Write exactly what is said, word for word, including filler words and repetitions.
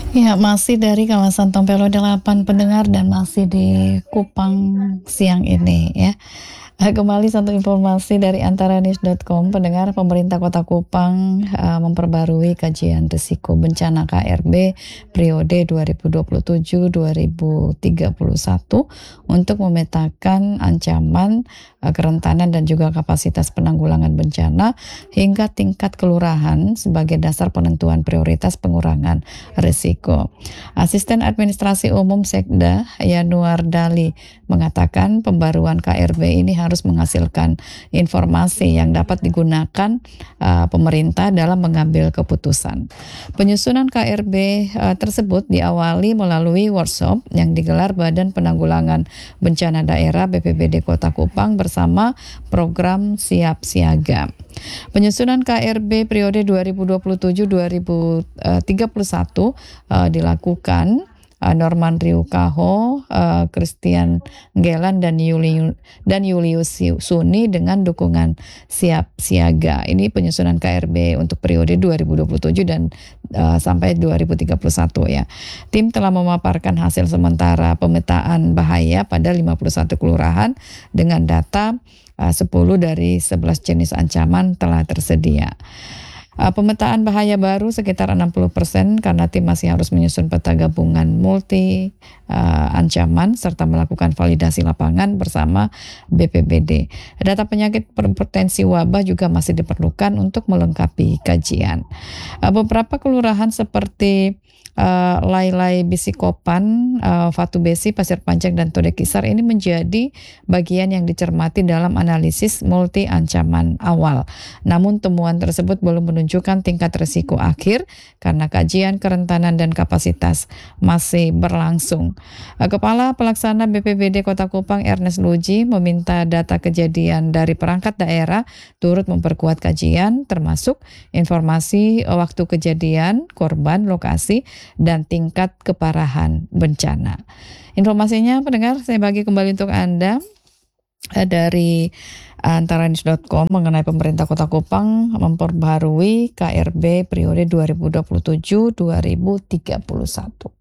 Ya, masih dari kawasan Tompelo delapan pendengar dan masih di Kupang siang ini ya. Eh, Kembali satu informasi dari antaranews dot com, pendengar, pemerintah Kota Kupang eh, memperbarui kajian risiko bencana K R B periode dua ribu dua puluh tujuh sampai dua ribu tiga puluh satu untuk memetakan ancaman, eh, kerentanan dan juga kapasitas penanggulangan bencana hingga tingkat kelurahan sebagai dasar penentuan prioritas pengurangan risiko. Asisten Administrasi Umum Sekda Yanuar Dali mengatakan pembaruan K R B ini harus menghasilkan informasi yang dapat digunakan uh, pemerintah dalam mengambil keputusan. Penyusunan K R B uh, tersebut diawali melalui workshop yang digelar Badan Penanggulangan Bencana Daerah B P B D Kota Kupang bersama program Siap Siaga. Penyusunan K R B periode dua ribu dua puluh tujuh sampai dua ribu tiga puluh satu uh, dilakukan uh, Norman Riukaho, uh, Christian Gelan dan Yuli dan Julius Suni dengan dukungan Siap Siaga. Ini penyusunan K R B untuk periode dua ribu dua puluh tujuh dan uh, sampai dua ribu tiga puluh satu ya. Tim telah memaparkan hasil sementara pemetaan bahaya pada lima puluh satu kelurahan dengan data uh, sepuluh dari sebelas jenis ancaman telah tersedia. Uh, pemetaan bahaya baru sekitar enam puluh persen karena tim masih harus menyusun peta gabungan multi uh, ancaman serta melakukan validasi lapangan bersama B P B D. Data penyakit berpotensi wabah juga masih diperlukan untuk melengkapi kajian. Uh, beberapa kelurahan seperti Uh, Lailai Bisikopan, uh, Fatu Besi, Pasir Panjang, dan Todekisar ini menjadi bagian yang dicermati dalam analisis multi ancaman awal. Namun temuan tersebut belum menunjukkan tingkat risiko akhir karena kajian kerentanan dan kapasitas masih berlangsung. Uh, Kepala Pelaksana B P B D Kota Kupang Ernest Luji meminta data kejadian dari perangkat daerah turut memperkuat kajian termasuk informasi waktu kejadian, korban, lokasi, dan tingkat keparahan bencana. Informasinya pendengar saya bagi kembali untuk Anda eh, dari antaranews dot com mengenai pemerintah Kota Kupang memperbarui K R B periode dua ribu dua puluh tujuh sampai dua ribu tiga puluh satu.